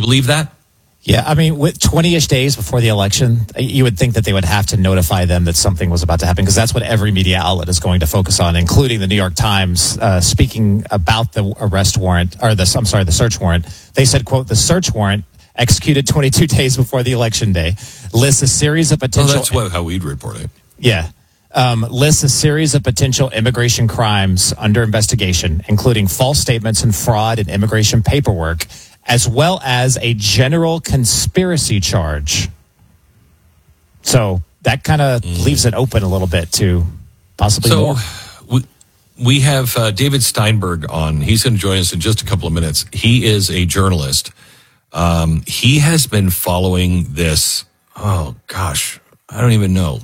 believe that? Yeah, I mean, with 20-ish days before the election, you would think that they would have to notify them that something was about to happen, because that's what every media outlet is going to focus on, including the New York Times, speaking about the arrest warrant, or the search warrant. They said, quote, the search warrant, executed 22 days before the election day, lists a series of potential... Oh, that's how we'd report it. Yeah. Lists a series of potential immigration crimes under investigation, including false statements and fraud in immigration paperwork, as well as a general conspiracy charge. So that kind of leaves it open a little bit to possibly more. We have David Steinberg on. He's going to join us in just a couple of minutes. He is a journalist. He has been following this, oh gosh, I don't even know.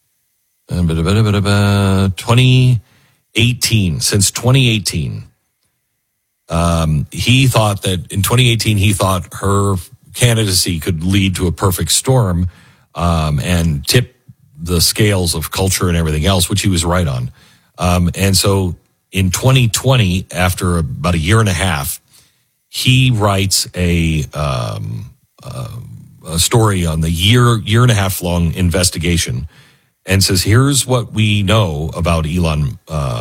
2018, since 2018. He thought that in 2018, he thought her candidacy could lead to a perfect storm and tip the scales of culture and everything else, which he was right on. And so in 2020, after about a year and a half, he writes a story on the year and a half long investigation and says, here's what we know about Ilhan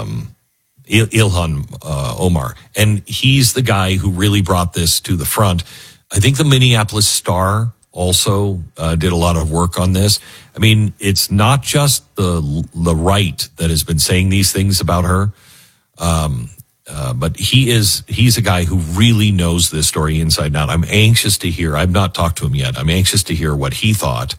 Omar. And he's the guy who really brought this to the front. I think the Minneapolis Star also did a lot of work on this. I mean, it's not just the right that has been saying these things about her, but he's a guy who really knows this story inside and out. I'm anxious to hear. I've not talked to him yet. I'm anxious to hear what he thought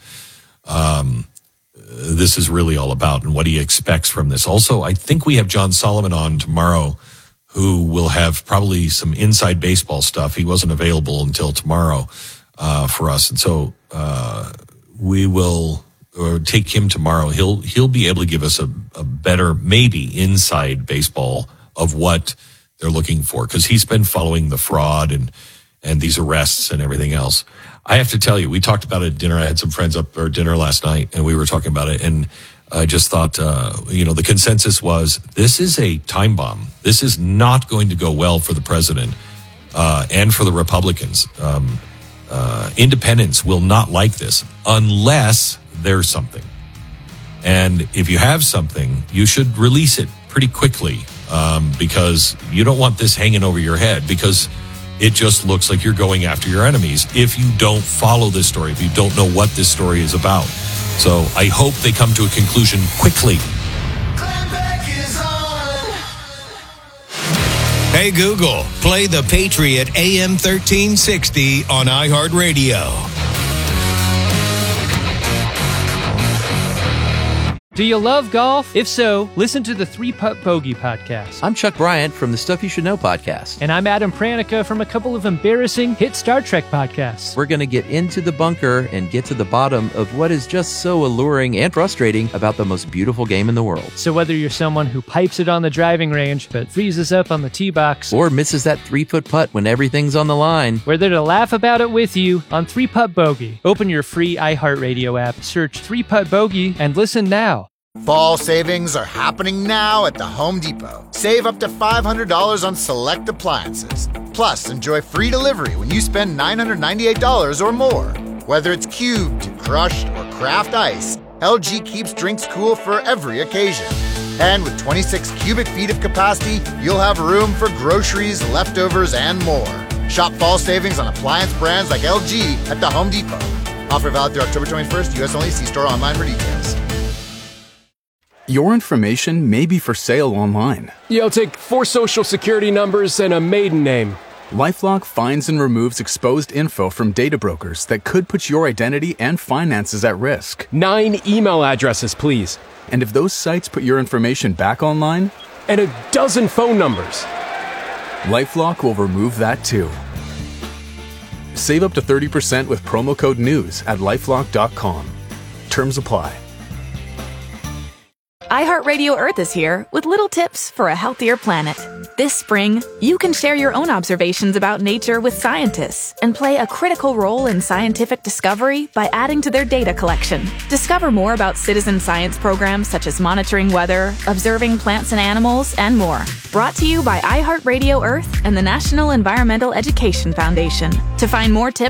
this is really all about and what he expects from this. Also, I think we have John Solomon on tomorrow, who will have probably some inside baseball stuff. He wasn't available until tomorrow for us, and so we will take him tomorrow. He'll be able to give us a better, maybe inside baseball of what they're looking for, because he's been following the fraud and these arrests and everything else. I have to tell you, we talked about it at dinner. I had some friends up for dinner last night, and we were talking about it. And I just thought, the consensus was this is a time bomb. This is not going to go well for the president and for the Republicans. Independents will not like this unless there's something. And if you have something, you should release it pretty quickly because you don't want this hanging over your head, because it just looks like you're going after your enemies if you don't follow this story, if you don't know what this story is about. So I hope they come to a conclusion quickly. Hey, Google, play The Patriot AM 1360 on iHeartRadio. Do you love golf? If so, listen to the 3-Putt Bogey podcast. I'm Chuck Bryant from the Stuff You Should Know podcast. And I'm Adam Pranica from a couple of embarrassing hit Star Trek podcasts. We're going to get into the bunker and get to the bottom of what is just so alluring and frustrating about the most beautiful game in the world. So whether you're someone who pipes it on the driving range but freezes up on the tee box, or misses that 3-foot putt when everything's on the line, we're there to laugh about it with you on 3-Putt Bogey. Open your free iHeartRadio app, search 3-Putt Bogey, and listen now. Fall savings are happening now at the Home Depot. Save up to $500 on select appliances. Plus, enjoy free delivery when you spend $998 or more. Whether it's cubed, crushed, or craft ice, LG keeps drinks cool for every occasion. And with 26 cubic feet of capacity, you'll have room for groceries, leftovers, and more. Shop fall savings on appliance brands like LG at the Home Depot. Offer valid through October 21st. U.S. only. See store online for details. Your information may be for sale online. Yeah, I'll take 4 social security numbers and a maiden name. LifeLock finds and removes exposed info from data brokers that could put your identity and finances at risk. 9 email addresses, please. And if those sites put your information back online? And a dozen phone numbers. LifeLock will remove that too. Save up to 30% with promo code NEWS at LifeLock.com. Terms apply. iHeartRadio Earth is here with little tips for a healthier planet. This spring, you can share your own observations about nature with scientists and play a critical role in scientific discovery by adding to their data collection. Discover more about citizen science programs such as monitoring weather, observing plants and animals, and more. Brought to you by iHeartRadio Earth and the National Environmental Education Foundation. To find more tips